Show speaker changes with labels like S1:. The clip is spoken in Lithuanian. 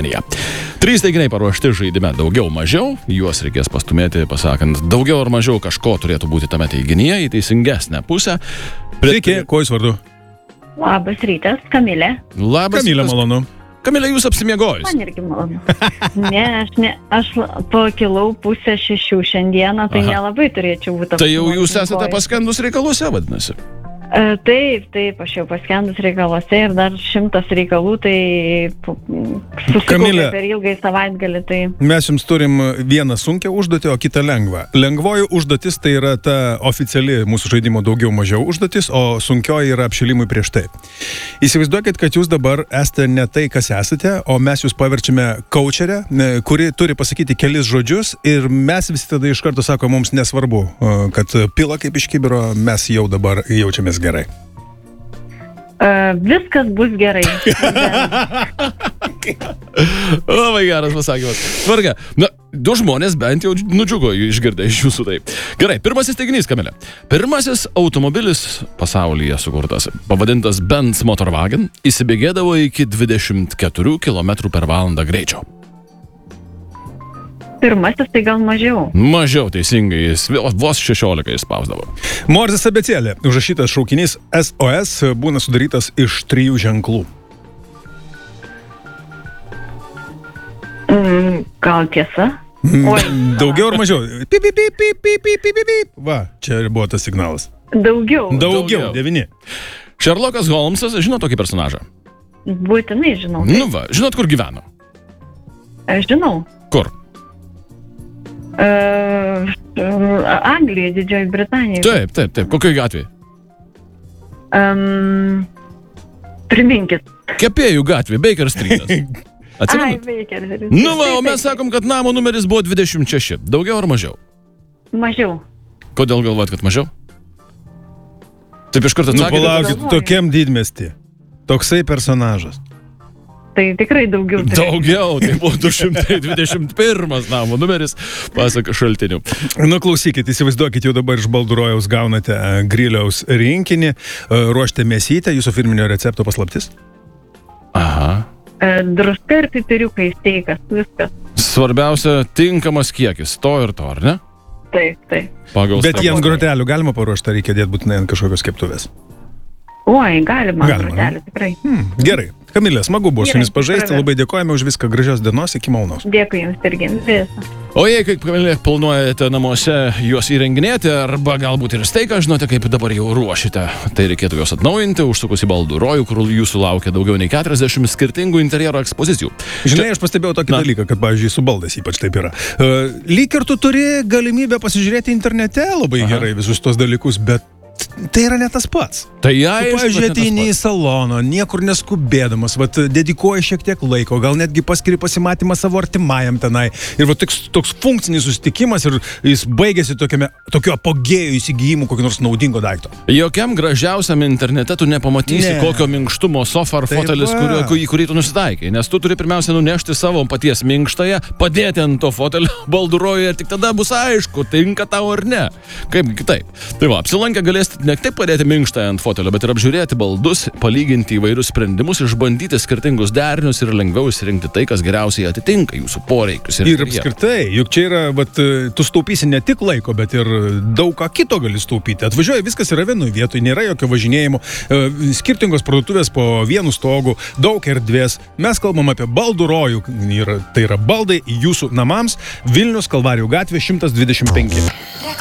S1: renginyje. 3 teiginiai paruošti žaidime daugiau mažiau, juos reikės pastumėti, pasakant daugiau ar mažiau kažko turėtų būti tame teiginyje į teisingesnę pusę.
S2: Sveiki, kuo jūs vardu?
S3: Labas rytas, Kamilė.
S1: Labas
S2: Kamilė,
S1: rytas.
S2: malonu.
S1: Kamilė, jūs apsimiegojus?
S3: Man irgi malonu. Aš pakilau 5:30 šiandieną, tai nelabai turėčiau būti.
S1: Tai jau jūs esate paskendus reikaluose, vadinasi.
S3: Taip, aš jau paskendus reikaluose ir dar 100 reikalų, tai
S2: Kamilė,
S3: susikaupė per ilgai savaitgalį. Tai...
S2: Mes jums turim vieną sunkią užduotį, o kitą lengvą. Lengvoji užduotis tai yra ta oficiali mūsų žaidimo daugiau mažiau užduotis, o sunkioji yra apšilimui prieš tai. Įsivaizduokit, kad jūs dabar esate ne tai, kas esate, o mes jūs paverčiame coacherę, kuri turi pasakyti kelis žodžius ir mes visi tada iš karto sako, mums nesvarbu, kad pila kaip iš kibiro, mes jau dabar jaučiamės gerai.
S3: Viskas bus gerai.
S1: Labai geras pasakymas. Tvarka. Na, 2 žmonės bent jau nudžiugo išgirdę iš jūsų tai. Gerai, pirmasis teiginys, Kamilė. Pirmasis automobilis pasaulyje sukurtas, pavadintas Benz Motorwagen, įsibėgėdavo iki 24 km/h greičio.
S3: Pirmasis tai gal mažiau.
S1: Mažiau teisingai, jis vos 16 įspausdavo.
S2: Morzės abėcėlė. Užrašytas šaukinys SOS būna sudarytas iš 3 ženklų.
S3: Gal tiesa?
S2: Daugiau ar mažiau? Pip, pip, pip, pip, pip, pip, pip, pip. Va, čia buvo tas signalas.
S3: Daugiau.
S2: Daugiau, 9.
S1: Sherlockas Holmsas žino tokį personažą?
S3: Būtinai žinau.
S1: Nu va, žinot, kur gyveno?
S3: Aš žinau.
S1: Kur?
S3: Anglija, Didžioji Britanija.
S1: Taip. Kokioj gatvėje?
S3: Priminkit.
S1: Kepėjų gatvė, Baker Streetas. Atsimenat?
S3: Baker.
S1: Nu va, o mes sakom, kad namo numeris buvo 26. Daugiau ar mažiau?
S3: Mažiau.
S1: Kodėl galvojat, kad mažiau? Taip iš karto
S2: Nu,
S1: atsakėte.
S2: palaukit, tokiam didmiestį. Toksai personažas.
S3: Tai tikrai daugiau.
S1: Daugiau, tai buvo 221 namo numeris, pasak šaltinių.
S2: Nu, klausykit, įsivaizduokit, jau dabar iš Baldurojaus gaunate griliaus rinkinį, ruošite mėsytę, jūsų firminio recepto paslaptis?
S1: Aha.
S3: Druska ir pipiriukai, steikas, viskas.
S1: Svarbiausia, tinkamas kiekis, to ir to, ar ne?
S3: Taip.
S1: Pagal
S2: Bet jie ant
S1: strategiją.
S2: grotelių galima paruošti, reikia dėti būtinai ant kažkokios keptuvės.
S3: Oi, galima.
S2: Galima,
S3: Tikrai.
S2: Gerai. Kamilė, smagu buvo su jumis pažaisti,
S3: Gerai.
S2: labai dėkojame už viską, gražios dienos, iki malonaus.
S3: Dėkui jums irgi. Visą.
S1: O jei, kaip Kamilė, planuojate namuose juos įrenginėti, arba galbūt ir steiką, žinote, kaip dabar jau ruošite, tai reikėtų juos atnaujinti, užsukus į Baldų rojų, kur jūsų laukia daugiau nei 40 skirtingų interjero ekspozicijų.
S2: Žinai, aš pastebėjau tokį dalyką, kad, pavyzdžiui, su baldais ypač taip yra. Lyg ir tu turi galimybę pasižiūrėti internete labai gerai visus tos dalykus, bet tai yra ne tas pats.
S1: Tai
S2: Tu,
S1: aišku,
S2: pavyzdžiui,
S1: kad ne tas
S2: ateini į
S1: pats.
S2: saloną, niekur neskubėdamas, dedikuoji šiek tiek laiko, gal netgi paskiri pasimatymą savo artimajam tenai. Ir toks funkcinis susitikimas ir jis baigėsi tokio apogėjų įsigijimų kokio nors naudingo daikto.
S1: Jokiam gražiausiam internete tu nepamatysi,
S2: Ne.
S1: kokio minkštumo sofa ar
S2: Taip
S1: fotelis,
S2: va.
S1: į kurį tu nusitaikai. Nes tu turi pirmiausia nunešti savo paties minkštąją, padėti ant to fotelio Baldų rojuje ir tik tada bus aišku, tinka tau ar ne. Kaip kitaip. Tai va, apsilankę galėsite ne tik padėti minkštąją ant fotelio, bet ir apžiūrėti baldus, palyginti įvairius sprendimus, išbandyti skirtingus derinius ir lengviau išsirinkti tai, kas geriausiai atitinka jūsų poreikius.
S2: Ir apskritai, juk čia yra, tu staupysi ne tik laiko, bet ir daug ką kito gali staupyti. Atvažiuoja, viskas yra vienoje vietoje, nėra jokio važinėjimo, skirtingos parduotuvės po vienu stogu, daug erdvės. Mes kalbam apie Baldų rojų, tai yra baldai jūsų namams, Vilnius, Kalvarijų gatvė 125.